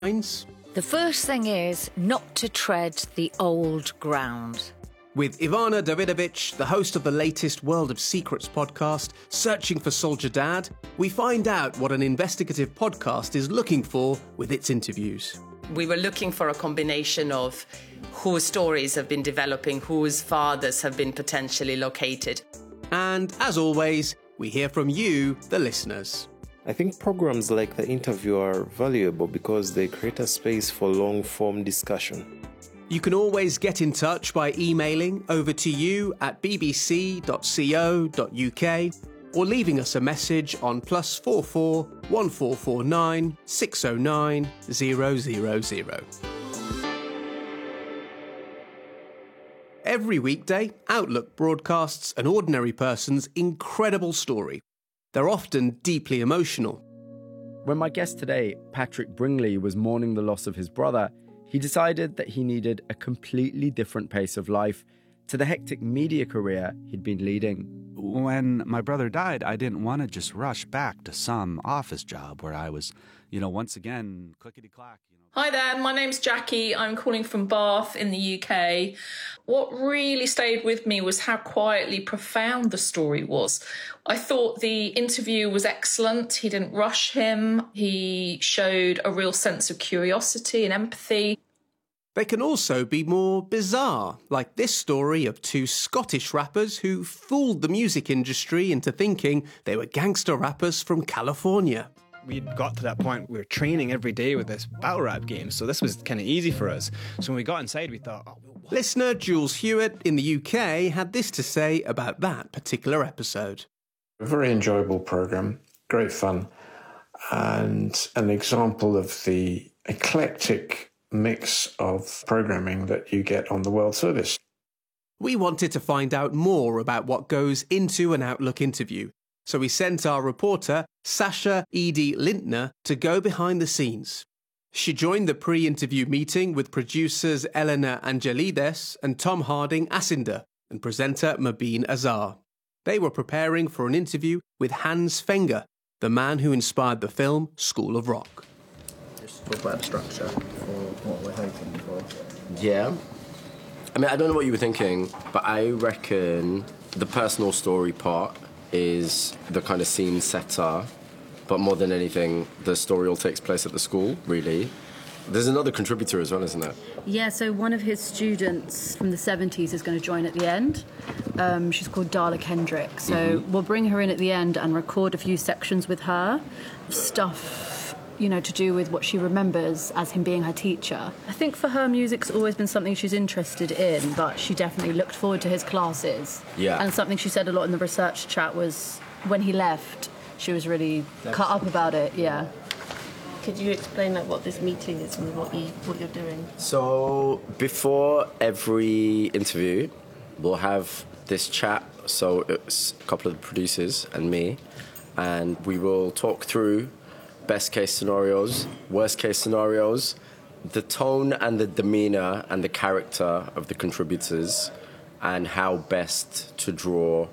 The first thing is not to tread the old ground. With Ivana Davidovich, the host of the latest World of Secrets podcast, Searching for Soldier Dad, we find out what an investigative podcast is looking for with its interviews. We were looking for a combination of whose stories have been developing, whose fathers have been potentially located. And, as always, we hear from you, the listeners. I think programs like the interview are valuable because they create a space for long-form discussion. You can always get in touch by emailing over to you at bbc.co.uk or leaving us a message on +44 1449 609 000. Every weekday, Outlook broadcasts an ordinary person's incredible story. They're often deeply emotional. When my guest today, Patrick Bringley, was mourning the loss of his brother, he decided that he needed a completely different pace of life to the hectic media career he'd been leading. When my brother died, I didn't want to just rush back to some office job where I was, once again, clickety-clack. Hi there, my name's Jackie. I'm calling from Bath in the UK. What really stayed with me was how quietly profound the story was. I thought the interview was excellent. He didn't rush him. He showed a real sense of curiosity and empathy. They can also be more bizarre, like this story of two Scottish rappers who fooled the music industry into thinking they were gangster rappers from California. We'd got to that point, we were training every day with this battle rap game, so this was kind of easy for us. So when we got inside, we thought, what? Listener Jules Hewitt in the UK had this to say about that particular episode. A very enjoyable programme, great fun, and an example of the eclectic mix of programming that you get on the World Service. We wanted to find out more about what goes into an Outlook interview, so we sent our reporter, Sasha Edie Lintner, to go behind the scenes. She joined the pre-interview meeting with producers Elena Angelides and Tom Harding Asinder and presenter Mabeen Azar. They were preparing for an interview with Hans Fenger, the man who inspired the film School of Rock. Just talk about the structure for what we're hoping for. Yeah. I mean, I don't know what you were thinking, but I reckon the personal story part is the kind of scene setter, but more than anything, the story all takes place at the school, really. There's another contributor as well, isn't there? Yeah, so one of his students from the 70s is going to join at the end. She's called Darla Kendrick. So we'll bring her in at the end and record a few sections with her. Stuff, to do with what she remembers as him being her teacher. I think for her, music's always been something she's interested in, but she definitely looked forward to his classes. Yeah. And something she said a lot in the research chat was when he left, she was really cut up about it, yeah. Could you explain what this meeting is and what you're doing? So before every interview, we'll have this chat. So it's a couple of the producers and me, and we will talk through best case scenarios, worst case scenarios, the tone and the demeanour and the character of the contributors, and how best to draw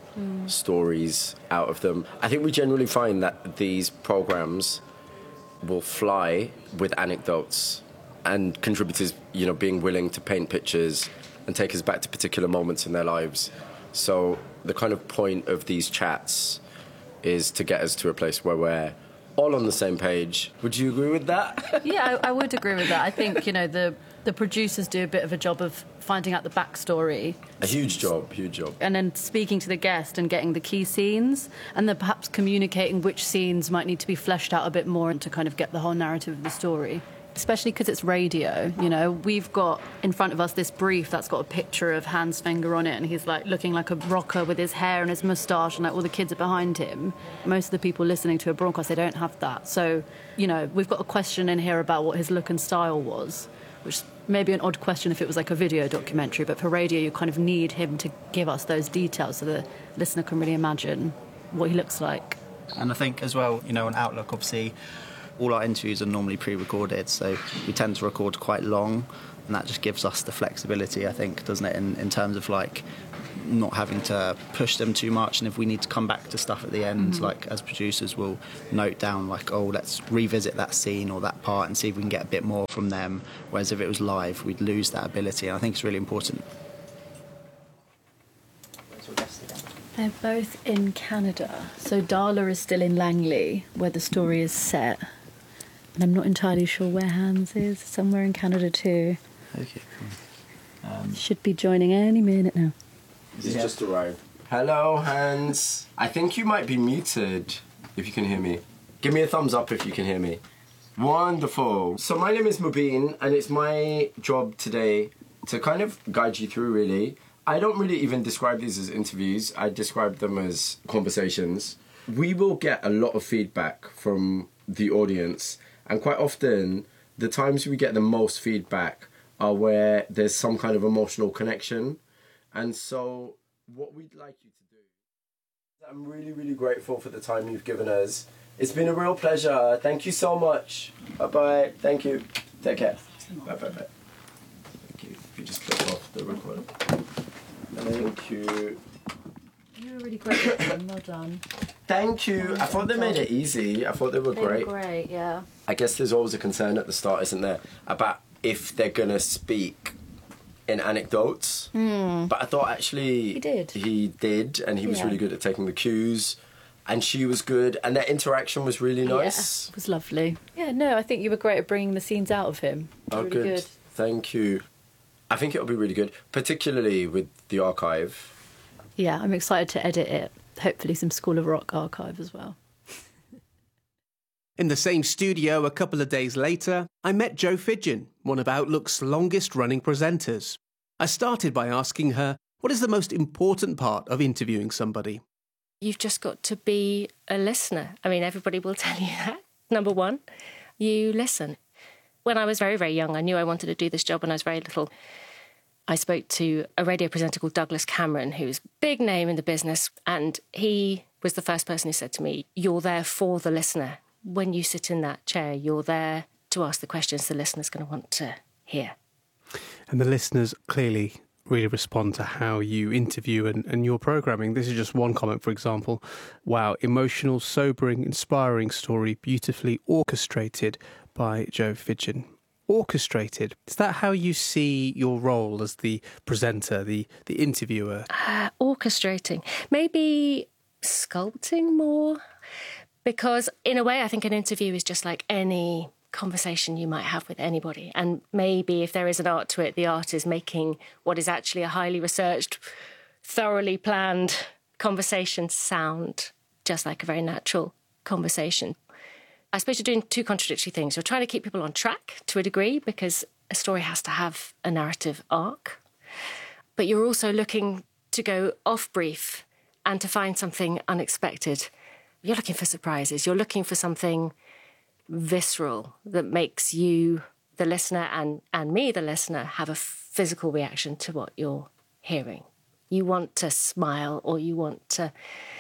stories out of them. I think we generally find that these programmes will fly with anecdotes and contributors, being willing to paint pictures and take us back to particular moments in their lives. So the kind of point of these chats is to get us to a place where we're all on the same page. Would you agree with that? Yeah, I would agree with that. I think, the producers do a bit of a job of finding out the backstory. A huge job. And then speaking to the guest and getting the key scenes, and then perhaps communicating which scenes might need to be fleshed out a bit more and to kind of get the whole narrative of the story. Especially because it's radio, We've got in front of us this brief that's got a picture of Hans Fenger on it, and he's looking like a rocker with his hair and his moustache, and all the kids are behind him. Most of the people listening to a broadcast, they don't have that. So, we've got a question in here about what his look and style was, which may be an odd question if it was like a video documentary, but for radio you kind of need him to give us those details so the listener can really imagine what he looks like. And I think as well, on Outlook, obviously, All our interviews are normally pre-recorded, so we tend to record quite long, and that just gives us the flexibility, I think, doesn't it, in terms of like not having to push them too much. And if we need to come back to stuff at the end, like as producers, we'll note down like, oh, let's revisit that scene or that part and see if we can get a bit more from them. Whereas if it was live, we'd lose that ability, and I think it's really important. They're both in Canada. So Darla is still in Langley, where the story is set. And I'm not entirely sure where Hans is. Somewhere in Canada too. Okay, cool. Should be joining any minute now. He's just arrived. Hello, Hans. I think you might be muted, if you can hear me. Give me a thumbs up if you can hear me. Wonderful. So my name is Mubin, and it's my job today to kind of guide you through, really. I don't really even describe these as interviews. I describe them as conversations. We will get a lot of feedback from the audience, and quite often, the times we get the most feedback are where there's some kind of emotional connection. And so what we'd like you to do, I'm really, really grateful for the time you've given us. It's been a real pleasure. Thank you so much. Bye-bye. Thank you. Take care. Bye-bye. Thank you. You just click off the recorder. Thank you. You were really great at them. Well done. Thank you. I thought they made it easy. I thought they were great. They were great, yeah. I guess there's always a concern at the start, isn't there, about if they're going to speak in anecdotes. But I thought actually he did, and he was really good at taking the cues, and she was good, and their interaction was really nice. Yeah, it was lovely. Yeah, no, I think you were great at bringing the scenes out of him. Really good. Thank you. I think it'll be really good, particularly with the archive. Yeah, I'm excited to edit it. Hopefully some School of Rock archive as well. In the same studio a couple of days later, I met Jo Fidgen, one of Outlook's longest-running presenters. I started by asking her, what is the most important part of interviewing somebody? You've just got to be a listener. I mean, everybody will tell you that. Number one, you listen. When I was very, very young, I knew I wanted to do this job when I was very little. I spoke to a radio presenter called Douglas Cameron, who's a big name in the business, and he was the first person who said to me, you're there for the listener. When you sit in that chair, you're there to ask the questions the listener's going to want to hear. And the listeners clearly really respond to how you interview and your programming. This is just one comment, for example. Wow, emotional, sobering, inspiring story, beautifully orchestrated by Jo Fidgen. Orchestrated. Is that how you see your role as the presenter, the interviewer? Orchestrating. Maybe sculpting more. Because in a way, I think an interview is just like any conversation you might have with anybody. And maybe if there is an art to it, the art is making what is actually a highly researched, thoroughly planned conversation sound just like a very natural conversation. I suppose you're doing two contradictory things. You're trying to keep people on track to a degree because a story has to have a narrative arc. But you're also looking to go off brief and to find something unexpected. You're looking for surprises. You're looking for something visceral that makes you, the listener, and me, the listener, have a physical reaction to what you're hearing. You want to smile, or you want to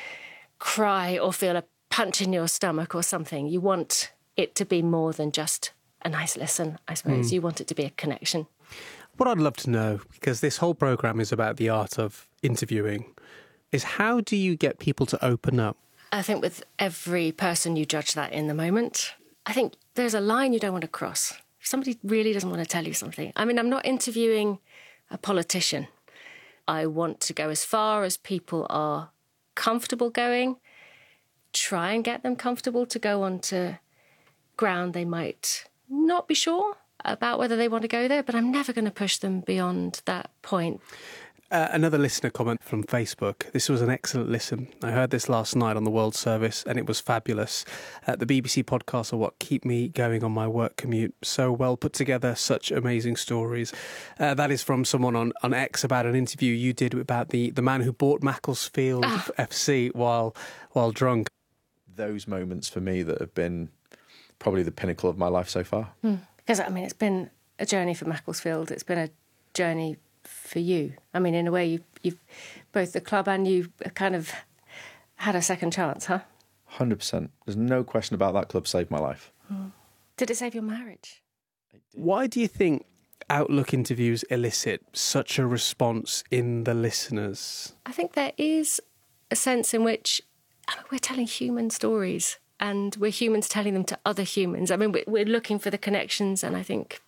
cry, or feel a punch in your stomach or something. You want it to be more than just a nice listen, I suppose. You want it to be a connection. What I'd love to know, because this whole programme is about the art of interviewing, is how do you get people to open up? I think with every person you judge that in the moment. I think there's a line you don't want to cross. If somebody really doesn't want to tell you something. I mean, I'm not interviewing a politician. I want to go as far as people are comfortable going, try and get them comfortable to go onto ground they might not be sure about whether they want to go there, but I'm never going to push them beyond that point. Another listener comment from Facebook. This was an excellent listen. I heard this last night on the World Service and it was fabulous. The BBC podcasts are what keep me going on my work commute. So well put together, such amazing stories. That is from someone on X about an interview you did about the man who bought Macclesfield FC while drunk. Those moments for me that have been probably the pinnacle of my life so far. Because, I mean, it's been a journey for Macclesfield. It's been a journey for you. I mean, in a way, you've both the club and you kind of had a second chance, huh? 100%. There's no question about that club saved my life. Did it save your marriage? Why do you think Outlook interviews elicit such a response in the listeners? I think there is a sense in which we're telling human stories and we're humans telling them to other humans. I mean, we're looking for the connections, and I think